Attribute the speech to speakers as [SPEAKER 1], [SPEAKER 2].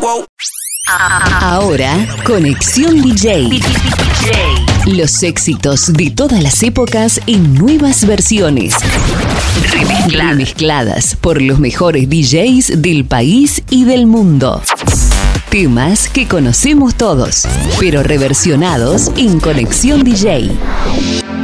[SPEAKER 1] Ahora, Conexión DJ. Los éxitos de todas las épocas en nuevas versiones. Remezcladas por los mejores DJs del país y del mundo. Temas que conocemos todos, pero reversionados en Conexión DJ.